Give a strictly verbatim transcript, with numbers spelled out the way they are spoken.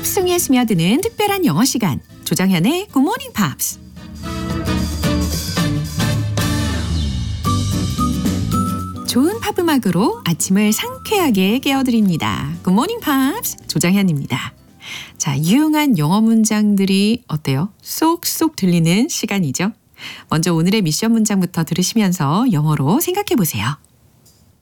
목송이에 스며드는 특별한 영어 시간, 조정현의 Good Morning Pops. 좋은 팝 음악으로 아침을 상쾌하게 깨워드립니다. Good Morning Pops, 조정현입니다. 자, 유용한 영어 문장들이 어때요? 쏙쏙 들리는 시간이죠. 먼저 오늘의 미션 문장부터 들으시면서 영어로 생각해 보세요.